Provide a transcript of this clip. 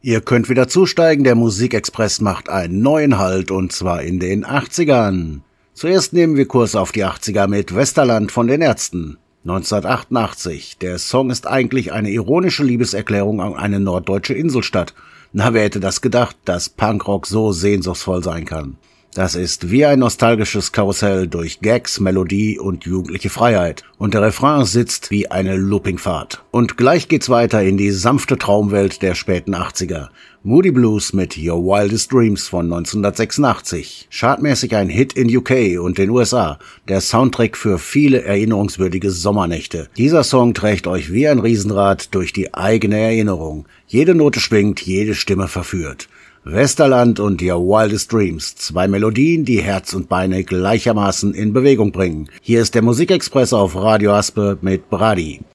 Ihr könnt wieder zusteigen, der Musikexpress macht einen neuen Halt und zwar in den 80ern. Zuerst nehmen wir Kurs auf die 80er mit Westerland von den Ärzten. 1988. Der Song ist eigentlich eine ironische Liebeserklärung an eine norddeutsche Inselstadt. Na, wer hätte das gedacht, dass Punkrock so sehnsuchtsvoll sein kann. Das ist wie ein nostalgisches Karussell durch Gags, Melodie und jugendliche Freiheit. Und der Refrain sitzt wie eine Loopingfahrt. Und gleich geht's weiter in die sanfte Traumwelt der späten 80er. Moody Blues mit Your Wildest Dreams von 1986. Chartmäßig ein Hit in UK und den USA. Der Soundtrack für viele erinnerungswürdige Sommernächte. Dieser Song trägt euch wie ein Riesenrad durch die eigene Erinnerung. Jede Note schwingt, jede Stimme verführt. Westerland und Your Wildest Dreams. Zwei Melodien, die Herz und Beine gleichermaßen in Bewegung bringen. Hier ist der Musikexpress auf Radio Aspe mit Brady.